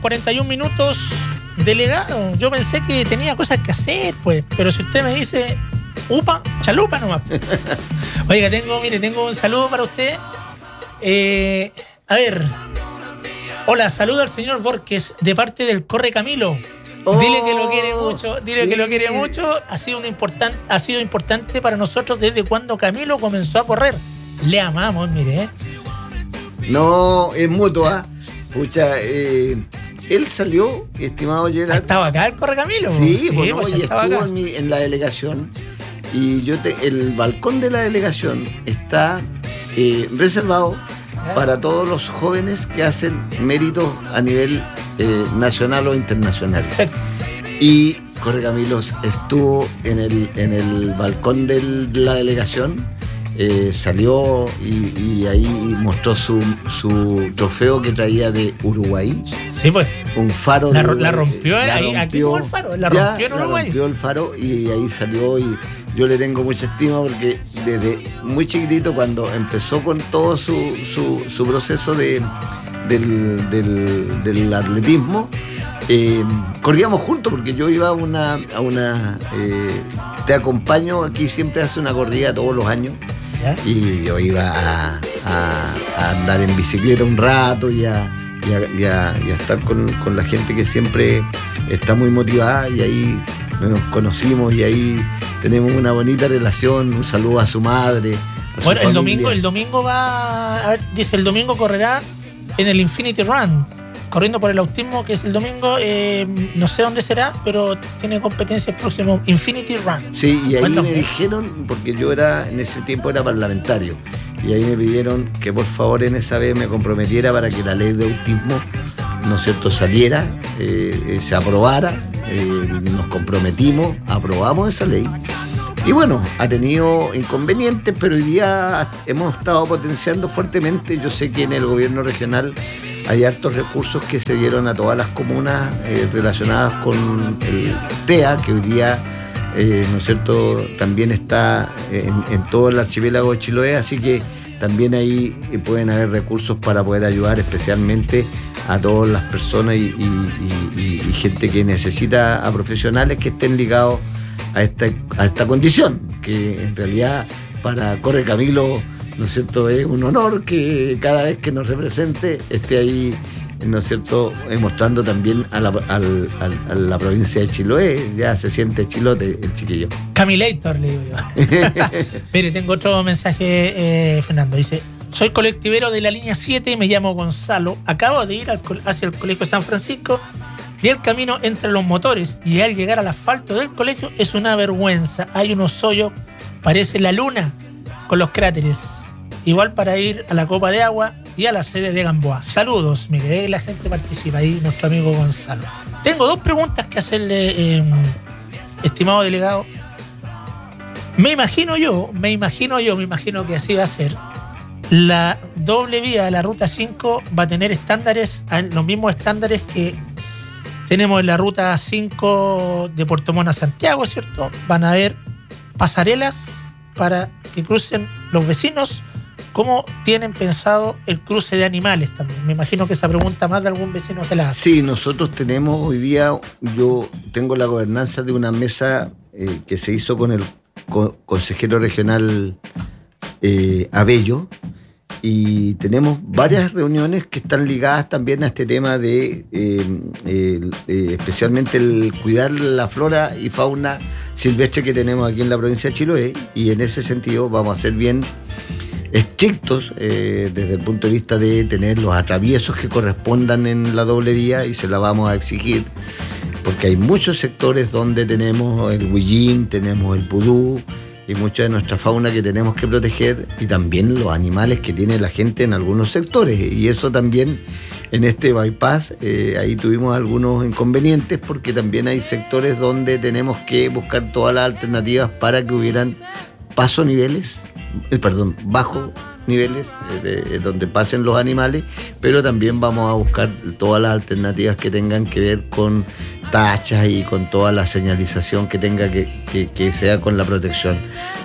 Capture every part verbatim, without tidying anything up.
cuarenta y un minutos, delegado. Yo pensé que tenía cosas que hacer, pues. Pero si usted me dice, upa, chalupa nomás. Oiga, tengo, mire, tengo un saludo para usted. Eh, a ver. Hola, saludo al señor Borges de parte del Corre Camilo. Oh, dile que lo quiere mucho, dile sí. que lo quiere mucho. Ha sido un important, ha sido importante para nosotros desde cuando Camilo comenzó a correr. Le amamos, mire. ¿eh? No, es mutua. Pucha, eh, él salió, estimado Gerard. ¿Estaba acá el Corre Camilo? Sí, sí pues, pues no, y estuvo en, mi, en la delegación. Y yo te, el balcón de la delegación está eh, reservado ¿Eh? para todos los jóvenes que hacen méritos a nivel eh, nacional o internacional. Perfecto. Y Corre Camilo estuvo en el, en el balcón del, de la delegación. Eh, salió y, y ahí mostró su, su trofeo que traía de Uruguay. Sí, pues. Un faro. La, de, la rompió, la ahí, rompió, aquí tuvo el faro. La rompió ya, en Uruguay. La rompió el faro y ahí salió. Y yo le tengo mucha estima porque desde muy chiquitito, cuando empezó con todo su, su, su proceso de, del, del, del atletismo, eh, corríamos juntos porque yo iba a una. A una eh, te acompaño, aquí siempre hace una corrida todos los años. ¿Ya? Y yo iba a, a, a andar en bicicleta un rato y a, y a, y a, y a estar con, con la gente que siempre está muy motivada, y ahí nos conocimos y ahí tenemos una bonita relación. Un saludo a su madre, a su bueno, el familia. domingo, el domingo va, a ver, dice, el domingo correrá en el Infinity Run, corriendo por el autismo, que es el domingo, eh, no sé dónde será, pero tiene competencia el próximo Infinity Run. Sí, y ahí Cuéntame. me dijeron, porque yo era en ese tiempo era parlamentario, y ahí me pidieron que por favor en esa vez me comprometiera para que la ley de autismo, ¿no es cierto?, saliera, eh, se aprobara, eh, nos comprometimos, aprobamos esa ley. Y bueno, ha tenido inconvenientes, pero hoy día hemos estado potenciando fuertemente. Yo sé que en el gobierno regional hay hartos recursos que se dieron a todas las comunas eh, relacionadas con el T E A, que hoy día, eh, ¿no es cierto?, también está en, en todo el archipiélago de Chiloé, así que también ahí pueden haber recursos para poder ayudar especialmente a todas las personas y, y, y, y gente que necesita, a profesionales que estén ligados a esta, a esta condición, que en realidad para Corre Camilo, ¿no es cierto?, es un honor que cada vez que nos represente esté ahí, ¿no es cierto?, mostrando también a la, al, al, a la provincia de Chiloé. Ya se siente chilote el chiquillo. Camilator, le digo yo. Mire, tengo otro mensaje, eh, Fernando. Dice, soy colectivero de la línea siete, me llamo Gonzalo, acabo de ir al, hacia el Colegio San Francisco y el camino entre los motores y al llegar al asfalto del colegio es una vergüenza. Hay unos hoyos, parece la luna con los cráteres. Igual para ir a la copa de agua y a la sede de Gamboa. Saludos, mire, la gente participa ahí, nuestro amigo Gonzalo. Tengo dos preguntas que hacerle, eh, estimado delegado. Me imagino yo, me imagino yo, me imagino que así va a ser. La doble vía de la ruta cinco va a tener estándares, los mismos estándares que tenemos en la ruta cinco de Puerto Montt a Santiago, ¿cierto? Van a haber pasarelas para que crucen los vecinos. ¿Cómo tienen pensado el cruce de animales también? Me imagino que esa pregunta más de algún vecino se la hace. Sí, nosotros tenemos hoy día, yo tengo la gobernanza de una mesa eh, que se hizo con el co- consejero regional eh, Abello, y tenemos varias reuniones que están ligadas también a este tema de eh, eh, eh, especialmente el cuidar la flora y fauna silvestre que tenemos aquí en la provincia de Chiloé, y en ese sentido vamos a ser bien estrictos eh, desde el punto de vista de tener los atraviesos que correspondan en la doble vía, y se la vamos a exigir porque hay muchos sectores donde tenemos el huillín, tenemos el pudú y mucha de nuestra fauna que tenemos que proteger, y también los animales que tiene la gente en algunos sectores, y eso también en este bypass eh, ahí tuvimos algunos inconvenientes porque también hay sectores donde tenemos que buscar todas las alternativas para que hubieran paso niveles Eh, perdón, bajo niveles eh, de, donde pasen los animales, pero también vamos a buscar todas las alternativas que tengan que ver con tachas y con toda la señalización que tenga que, que, que sea con la protección.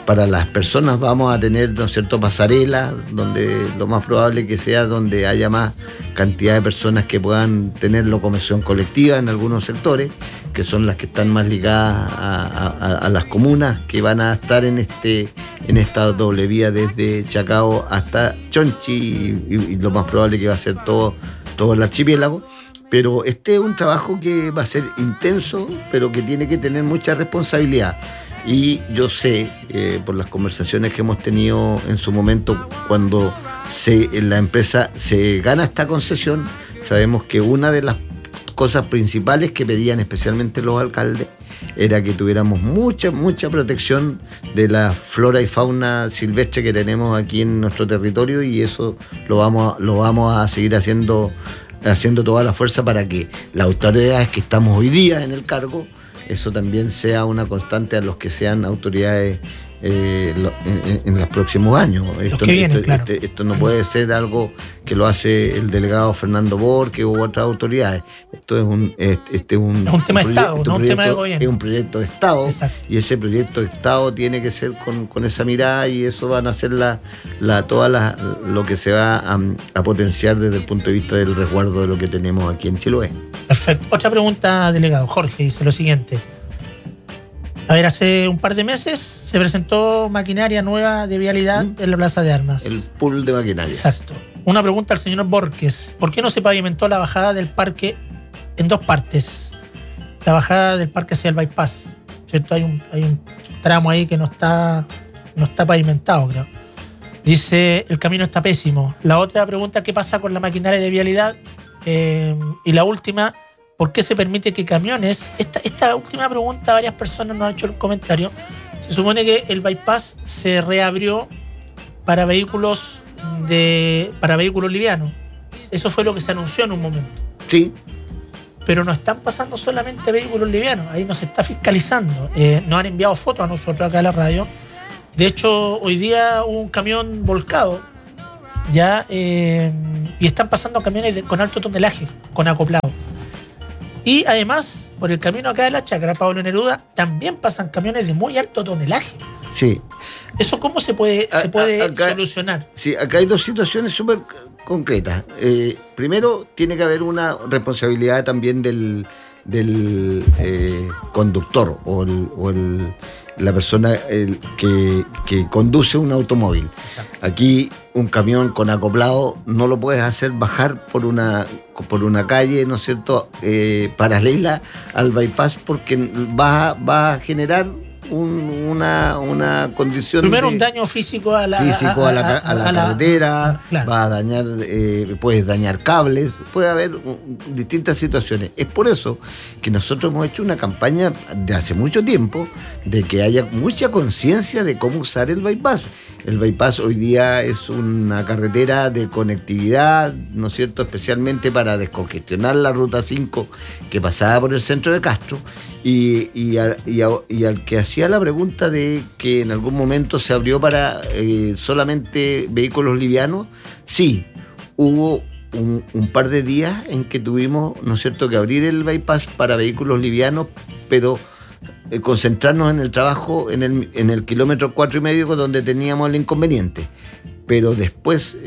para las personas vamos a tener, ¿no es cierto?, pasarelas, donde lo más probable que sea donde haya más cantidad de personas que puedan tener locomoción colectiva en algunos sectores, que son las que están más ligadas a, a, a las comunas que van a estar en este en esta doble vía desde Chacao hasta Chonchi, y, y, y lo más probable que va a ser todo, todo el archipiélago. Pero este es un trabajo que va a ser intenso, pero que tiene que tener mucha responsabilidad. Y yo sé, eh, por las conversaciones que hemos tenido en su momento, cuando se, la empresa se gana esta concesión, sabemos que una de las cosas principales que pedían especialmente los alcaldes era que tuviéramos mucha, mucha protección de la flora y fauna silvestre que tenemos aquí en nuestro territorio, y eso lo vamos, lo vamos a seguir haciendo, haciendo toda la fuerza para que las autoridades que estamos hoy día en el cargo, eso también sea una constante a los que sean autoridades eh, lo, en, en los próximos años. Esto, que vienen, esto, claro. este, esto no puede ser algo que lo hace el delegado Fernando Borges u otras autoridades. Esto es un, este es un, es un tema un de Estado, no un tema de gobierno. Es un proyecto de Estado. Exacto. Y ese proyecto de Estado tiene que ser con, con esa mirada, y eso van a ser la, la, toda la, lo que se va a, a potenciar desde el punto de vista del resguardo de lo que tenemos aquí en Chiloé. Perfecto. Otra pregunta, delegado. Jorge dice lo siguiente. A ver, hace un par de meses se presentó maquinaria nueva de vialidad ¿Mm? en la Plaza de Armas. El pool de maquinaria. Exacto. Una pregunta al señor Borges. ¿Por qué no se pavimentó la bajada del parque en dos partes? La bajada del parque hacia el bypass, ¿cierto? Hay un, hay un tramo ahí que no está, no está pavimentado, creo. Dice, el camino está pésimo. La otra pregunta, ¿qué pasa con la maquinaria de vialidad? Eh, y la última, ¿por qué se permite que camiones? Esta, esta última pregunta, varias personas nos han hecho el comentario. Se supone que el bypass se reabrió para vehículos de para vehículos livianos. Eso fue lo que se anunció en un momento. Sí. Pero no están pasando solamente vehículos livianos. Ahí nos está fiscalizando. Eh, nos han enviado fotos a nosotros acá a la radio. De hecho, hoy día hubo un camión volcado ya eh, y están pasando camiones de, con alto tonelaje, con acoplado. Y además, por el camino acá de la Chacra, Pablo Neruda, también pasan camiones de muy alto tonelaje. Sí. ¿Eso cómo se puede, a, se puede acá, solucionar? Sí, acá hay dos situaciones súper concretas. Eh, primero, tiene que haber una responsabilidad también del, del eh, conductor o, el, o el, la persona el, que, que conduce un automóvil. Exacto. Aquí un camión con acoplado no lo puedes hacer bajar por una, por una calle, ¿no es cierto?, eh, paralela al bypass, porque va, va a generar Un, una, una condición primero de, un daño físico a la, físico a, a, la, a, a la a carretera, la, claro. Va a dañar, eh, puedes dañar cables, puede haber un, distintas situaciones. Es por eso que nosotros hemos hecho una campaña de hace mucho tiempo de que haya mucha conciencia de cómo usar el bypass. El bypass hoy día es una carretera de conectividad, ¿no es cierto?, especialmente para descongestionar la ruta cinco que pasaba por el centro de Castro, y, y, a, y, a, y al que hacía la pregunta de que en algún momento se abrió para eh, solamente vehículos livianos, sí, hubo un, un par de días en que tuvimos, ¿no es cierto?, que abrir el bypass para vehículos livianos, pero Eh, concentrarnos en el trabajo en el, en el kilómetro cuatro y medio, donde teníamos el inconveniente. Pero después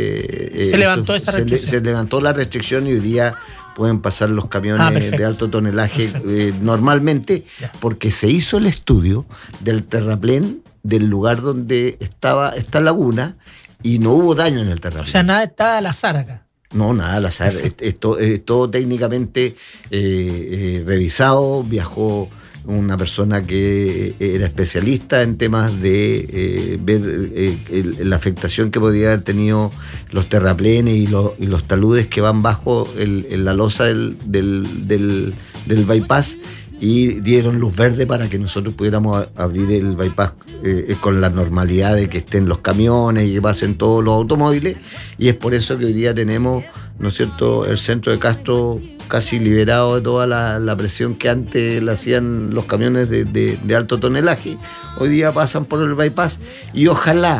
eh, se eh, levantó esa restricción. Se, se levantó la restricción y hoy día pueden pasar los camiones ah, de alto tonelaje eh, normalmente, ya. Porque se hizo el estudio del terraplén del lugar donde estaba esta laguna y no hubo daño en el terraplén. O sea, nada está al azar acá. No, nada al azar. es, es, todo, es todo técnicamente eh, eh, revisado. Viajó una persona que era especialista en temas de eh, ver eh, el, la afectación que podía haber tenido los terraplenes y los, y los taludes que van bajo el, el, la losa del, del, del, del bypass, y dieron luz verde para que nosotros pudiéramos abrir el bypass eh, con la normalidad de que estén los camiones y que pasen todos los automóviles, y es por eso que hoy día tenemos, ¿no es cierto?, el centro de Castro casi liberado de toda la, la presión que antes le hacían los camiones de, de, de alto tonelaje. Hoy día pasan por el bypass y ojalá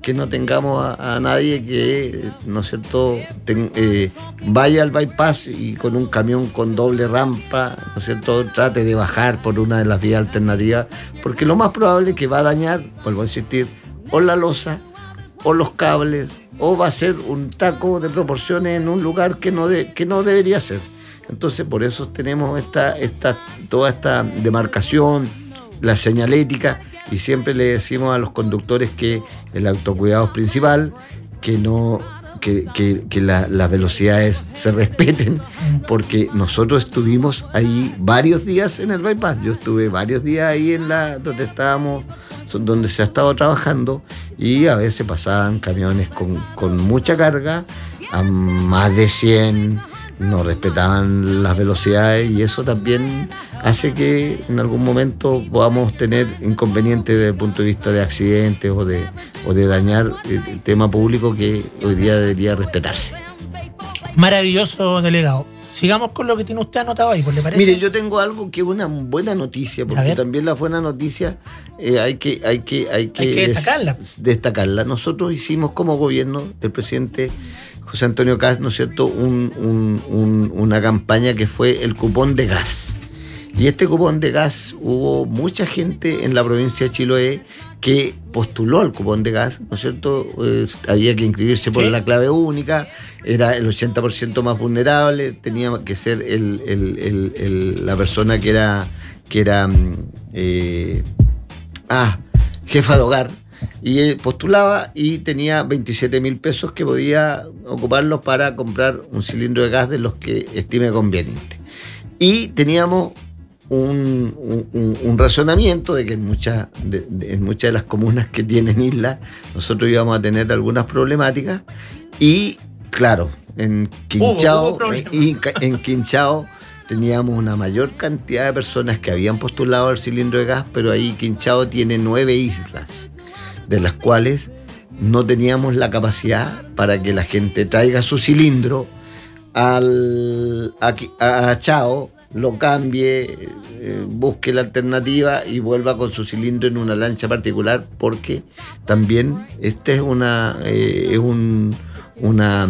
que no tengamos a, a nadie que, ¿no es cierto?, ten, eh, vaya al bypass y con un camión con doble rampa, ¿no es cierto?, trate de bajar por una de las vías alternativas, porque lo más probable es que va a dañar, vuelvo a insistir, o la losa, o los cables, o va a ser un taco de proporciones en un lugar que no, de, que no debería ser. Entonces, por eso tenemos esta, esta, toda esta demarcación, la señalética, y siempre le decimos a los conductores que el autocuidado es principal, que no que, que, que la, las velocidades se respeten, porque nosotros estuvimos ahí varios días en el bypass. Yo estuve varios días ahí en la donde estábamos, donde se ha estado trabajando, y a veces pasaban camiones con, con mucha carga, a más de cien, no respetaban las velocidades, y eso también hace que en algún momento podamos tener inconvenientes desde el punto de vista de accidentes o de, o de dañar el tema público que hoy día debería respetarse. Maravilloso, delegado. Sigamos con lo que tiene usted anotado ahí, ¿pues le parece? Mire, yo tengo algo que es una buena noticia, porque también la buena noticia eh, hay que, hay que, hay que, hay que destacarla. Des, destacarla. Nosotros hicimos como gobierno, el presidente José Antonio Kast, ¿no es cierto?, un, un, un, una campaña que fue el cupón de gas. Y este cupón de gas, hubo mucha gente en la provincia de Chiloé que postuló al cupón de gas, ¿no es cierto? Eh, había que inscribirse por ¿Sí? la clave única, era el ochenta por ciento más vulnerable, tenía que ser el, el, el, el, la persona que era, que era eh, ah, jefa de hogar. Y él postulaba y tenía veintisiete mil pesos que podía ocuparlos para comprar un cilindro de gas de los que estime conveniente. Y teníamos un, un, un razonamiento de que en muchas de, de, en muchas de las comunas que tienen islas nosotros íbamos a tener algunas problemáticas, y claro, en Quinchao, hubo, hubo en, en Quinchao teníamos una mayor cantidad de personas que habían postulado al cilindro de gas, pero ahí Quinchao tiene nueve islas, de las cuales no teníamos la capacidad para que la gente traiga su cilindro al, a, a Chao, lo cambie, eh, busque la alternativa y vuelva con su cilindro en una lancha particular, porque también este es una eh, es un una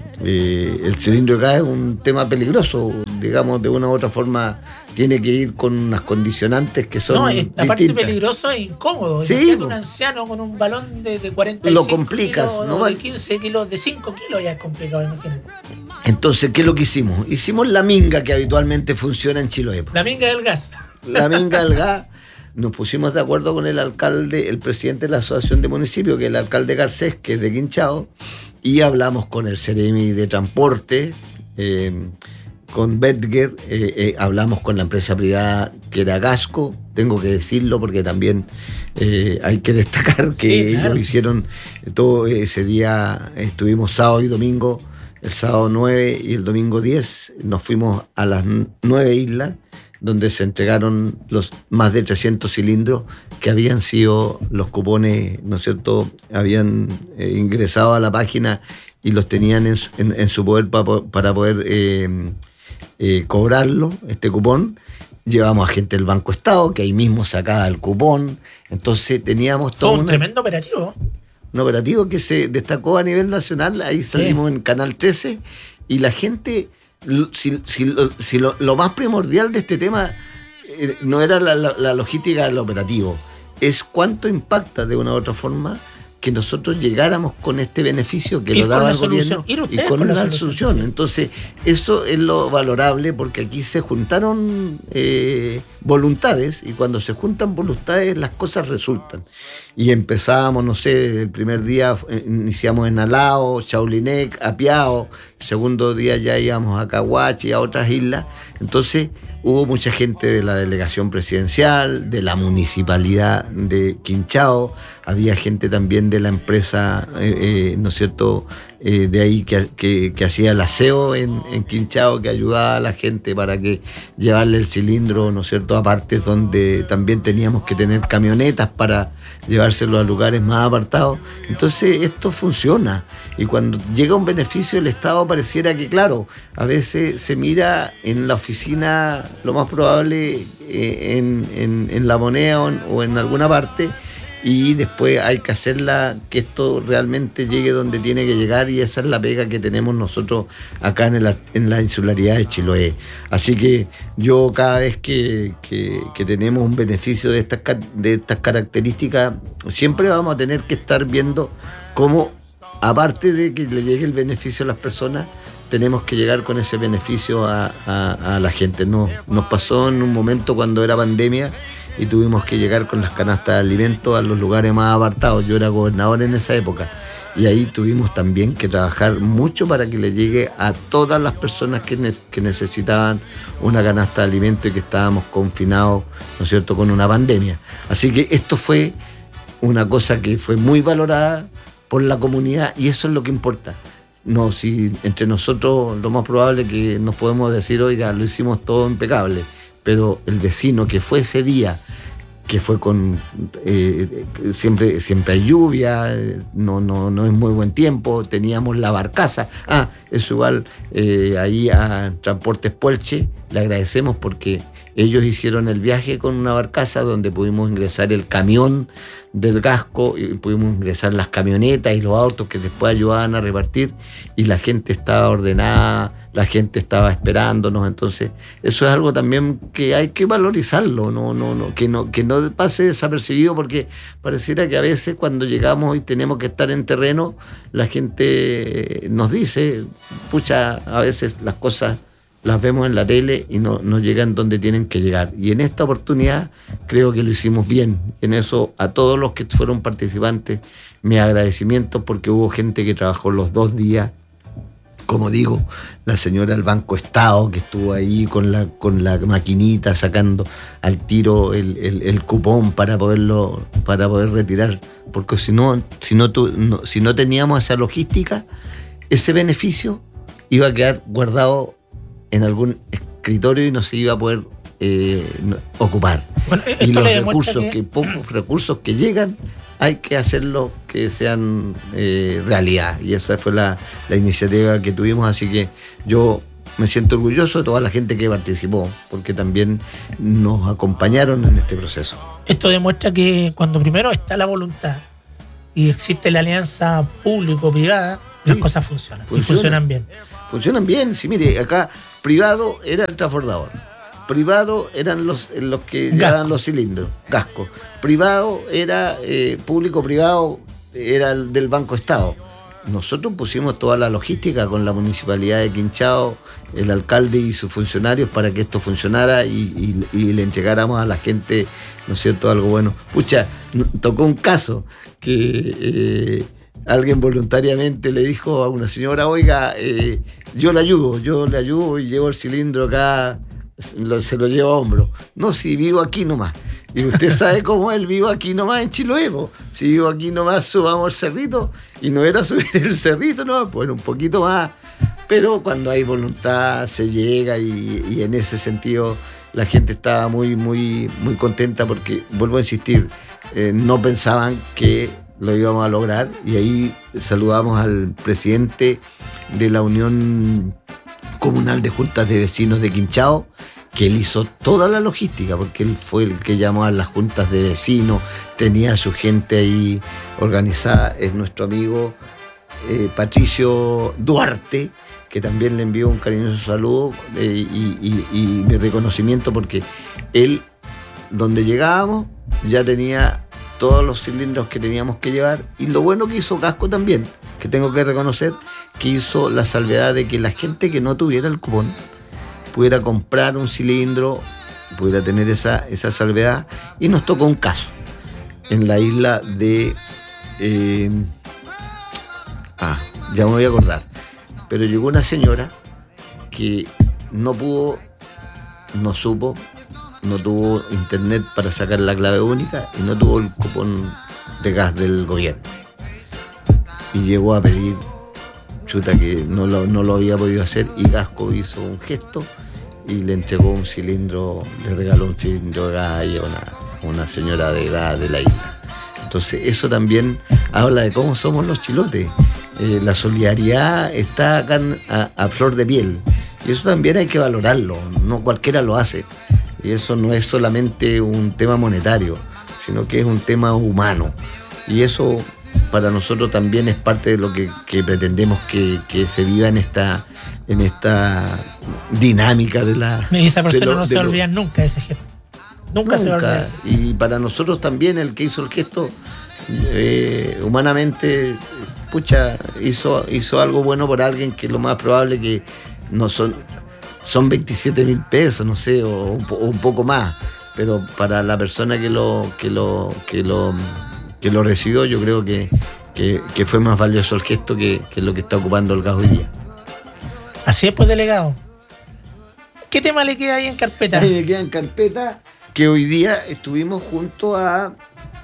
eh, el cilindro de gas es un tema peligroso, digamos, de una u otra forma tiene que ir con unas condicionantes que son no, es, distintas. Aparte peligroso e incómodo. Sí, un anciano con un balón de, de cuarenta y cinco lo complicas, kilos, ¿no? de quince kilos, de cinco kilos ya es complicado, imagínate. Entonces, ¿qué es lo que hicimos? Hicimos la minga que habitualmente funciona en Chiloé. La minga del gas. La minga del gas. Nos pusimos de acuerdo con el alcalde, el presidente de la Asociación de Municipios, que es el alcalde Garcés, que es de Quinchao, y hablamos con el Ceremi de Transporte, eh, con Betger, eh, eh, hablamos con la empresa privada que era Gasco, tengo que decirlo porque también eh, hay que destacar que sí, claro. Ellos hicieron todo ese día, estuvimos sábado y domingo, el sábado nueve y el domingo diez, nos fuimos a las nueve islas, donde se entregaron los más de trescientos cilindros que habían sido los cupones, ¿no es cierto?, habían eh, ingresado a la página y los tenían en, en, en su poder pa, para poder eh, eh, cobrarlo, este cupón. Llevamos a gente del Banco Estado, que ahí mismo sacaba el cupón. Entonces teníamos todo un una, tremendo operativo. Un operativo que se destacó a nivel nacional. Ahí salimos sí. en Canal trece y la gente... Si, si, si lo, lo más primordial de este tema eh, no era la, la, la logística del operativo, es cuánto impacta de una u otra forma que nosotros llegáramos con este beneficio que lo daba el gobierno y con, con la solución. solución. Entonces, eso es lo valorable, porque aquí se juntaron eh, voluntades, y cuando se juntan voluntades las cosas resultan. Y empezábamos, no sé, el primer día iniciamos en Alao, Chaulinec, Apiao, el segundo día ya íbamos a Cahuachi y a otras islas. Entonces hubo mucha gente de la delegación presidencial, de la municipalidad de Quinchao, había gente también de la empresa, eh, eh, ¿no es cierto?, eh, de ahí que, que, que hacía el aseo en, en Quinchao, que ayudaba a la gente para que llevarle el cilindro, ¿no es cierto?, a partes donde también teníamos que tener camionetas para llevárselo a lugares más apartados. Entonces esto funciona, y cuando llega un beneficio el Estado pareciera que, claro, a veces se mira en la oficina, lo más probable eh, en, en, en La Moneda o en, o en alguna parte, y después hay que hacerla, que esto realmente llegue donde tiene que llegar, y esa es la pega que tenemos nosotros acá en, el, en la insularidad de Chiloé. Así que yo cada vez que, que, que tenemos un beneficio de estas, de estas características, siempre vamos a tener que estar viendo cómo, aparte de que le llegue el beneficio a las personas, tenemos que llegar con ese beneficio a, a, a la gente. Nos, nos pasó en un momento cuando era pandemia y tuvimos que llegar con las canastas de alimentos a los lugares más apartados. Yo era gobernador en esa época y ahí tuvimos también que trabajar mucho para que le llegue a todas las personas que, ne- que necesitaban una canasta de alimentos y que estábamos confinados, ¿no es cierto?, con una pandemia. Así que esto fue una cosa que fue muy valorada por la comunidad y eso es lo que importa. No, si entre nosotros lo más probable que nos podemos decir, oiga, lo hicimos todo impecable, pero el vecino que fue ese día, que fue con eh, siempre, siempre hay lluvia, no, no, no es muy buen tiempo, teníamos la barcaza, ah, eso igual eh, ahí a Transportes Puelche le agradecemos porque ellos hicieron el viaje con una barcaza donde pudimos ingresar el camión del Gasco y pudimos ingresar las camionetas y los autos que después ayudaban a repartir y la gente estaba ordenada, la gente estaba esperándonos. Entonces eso es algo también que hay que valorizarlo, no, no, no, que no, que no pase desapercibido, porque pareciera que a veces cuando llegamos y tenemos que estar en terreno, la gente nos dice, pucha, a veces las cosas las vemos en la tele y no, no llegan donde tienen que llegar. Y en esta oportunidad creo que lo hicimos bien. En eso, a todos los que fueron participantes, mi agradecimiento, porque hubo gente que trabajó los dos días. Como digo, la señora del Banco Estado que estuvo ahí con la, con la maquinita sacando al tiro el, el, el cupón para poderlo, para poder retirar. Porque si no, si no, tu, no, si no teníamos esa logística, ese beneficio iba a quedar guardado en algún escritorio y no se iba a poder eh, ocupar. Bueno, y los recursos, que... que pocos recursos que llegan, hay que hacerlos que sean eh, realidad. Y esa fue la, la iniciativa que tuvimos, así que yo me siento orgulloso de toda la gente que participó, porque también nos acompañaron en este proceso. Esto demuestra que cuando primero está la voluntad y existe la alianza público-privada, las sí, cosas funcionan, funciona, y funcionan bien. Funcionan bien, sí, mire, acá privado era el transbordador, privado eran los, los que llevaban los cilindros, Gasco, privado era eh, público-privado, era el del Banco Estado. Nosotros pusimos toda la logística con la municipalidad de Quinchao, el alcalde y sus funcionarios para que esto funcionara y, y, y le entregáramos a la gente, ¿no es cierto?, algo bueno. Pucha, tocó un caso que eh, alguien voluntariamente le dijo a una señora, oiga, eh, yo le ayudo, yo le ayudo y llevo el cilindro acá, lo, se lo llevo a hombro. No, si vivo aquí nomás. Y usted sabe cómo él, vivo aquí nomás en Chiloé. Si vivo aquí nomás, subamos el cerrito. Y no era subir el cerrito, no, pues un poquito más. Pero cuando hay voluntad se llega y, y en ese sentido la gente estaba muy, muy, muy contenta porque, vuelvo a insistir, eh, no pensaban que lo íbamos a lograr. Y ahí saludamos al presidente de la Unión Comunal de Juntas de Vecinos de Quinchao, que él hizo toda la logística, porque él fue el que llamó a las juntas de vecinos, tenía a su gente ahí organizada. Es nuestro amigo eh, Patricio Duarte, que también le envió un cariñoso saludo eh, y, y, y mi reconocimiento, porque él, donde llegábamos, ya tenía todos los cilindros que teníamos que llevar. Y lo bueno que hizo Gasco también, que tengo que reconocer, que hizo la salvedad de que la gente que no tuviera el cupón pudiera comprar un cilindro, pudiera tener esa, esa salvedad. Y nos tocó un caso en la isla de... Eh, ah, ya me voy a acordar. Pero llegó una señora que no pudo, no supo, no tuvo internet para sacar la clave única y no tuvo el cupón de gas del gobierno. Y llegó a pedir, chuta, que no lo, no lo había podido hacer, y Gasco hizo un gesto y le entregó un cilindro, le regaló un cilindro de gas a una, una señora de edad de la isla. Entonces eso también habla de cómo somos los chilotes. Eh, la solidaridad está acá a, a flor de piel, y eso también hay que valorarlo, no cualquiera lo hace. Y eso no es solamente un tema monetario, sino que es un tema humano. Y eso para nosotros también es parte de lo que, que pretendemos que, que se viva en esta, en esta dinámica de la... Y esa persona lo, no se va a olvidar nunca de ese gesto. Nunca, nunca se va a olvidar. Y para nosotros también el que hizo el gesto, eh, humanamente, pucha, hizo, hizo algo bueno por alguien que lo más probable que no son, son veintisiete mil pesos, no sé, o un, o un poco más. Pero para la persona que lo que lo que lo que lo recibió, yo creo que, que, que fue más valioso el gesto que, que lo que está ocupando el gas hoy día. Así es, pues, delegado. ¿Qué tema le queda ahí en carpeta? Ahí me queda en carpeta que hoy día estuvimos junto a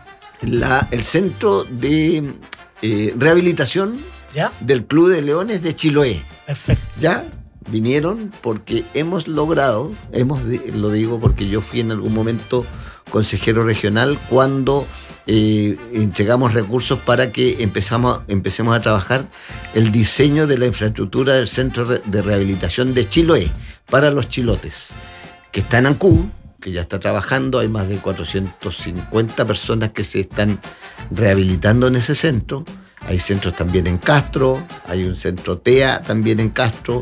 la, el centro de eh, rehabilitación, ¿ya?, del Club de Leones de Chiloé. Perfecto. ¿Ya? Vinieron porque hemos logrado, hemos lo digo porque yo fui en algún momento consejero regional cuando eh, entregamos recursos para que empezamos, empecemos a trabajar el diseño de la infraestructura del Centro de Rehabilitación de Chiloé para los chilotes, que está en Ancú, que ya está trabajando. Hay más de cuatrocientas cincuenta personas que se están rehabilitando en ese centro. Hay centros también en Castro, hay un centro T E A también en Castro.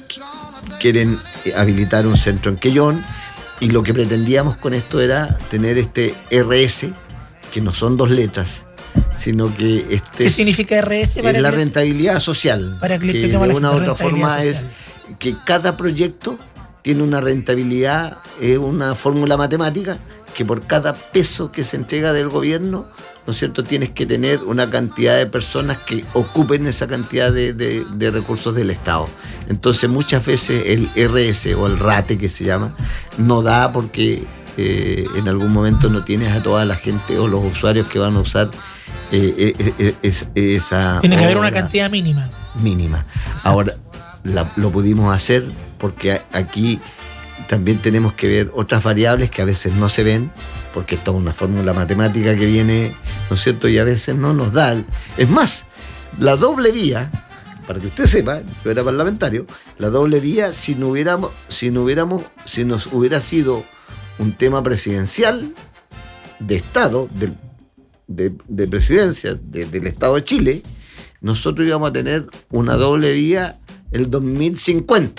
Quieren habilitar un centro en Quellón, y lo que pretendíamos con esto era tener este R S, que no son dos letras, sino que este ¿qué significa R S? Es la rentabilidad social, para que, que de una u otra forma social. Es que cada proyecto tiene una rentabilidad, es una fórmula matemática, que por cada peso que se entrega del gobierno, ¿no es cierto?, tienes que tener una cantidad de personas que ocupen esa cantidad de, de, de recursos del Estado. Entonces muchas veces el R S o el RATE, que se llama, no da porque eh, en algún momento no tienes a toda la gente o los usuarios que van a usar eh, eh, eh, es, esa tiene que haber una cantidad mínima. Mínima. Exacto. Ahora la, lo pudimos hacer porque aquí también tenemos que ver otras variables que a veces no se ven, porque esto es una fórmula matemática que viene, ¿no es cierto?, y a veces no nos da. Es más, la doble vía, para que usted sepa, yo era parlamentario, la doble vía, si no hubiéramos, si no hubiéramos, si nos hubiera sido un tema presidencial, de Estado, de, de, de presidencia, de, del Estado de Chile, nosotros íbamos a tener una doble vía el dos mil cincuenta.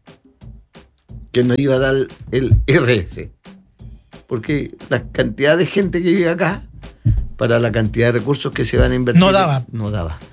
Que nos iba a dar el R S, porque la cantidad de gente que vive acá, para la cantidad de recursos que se van a invertir, no daba. No daba.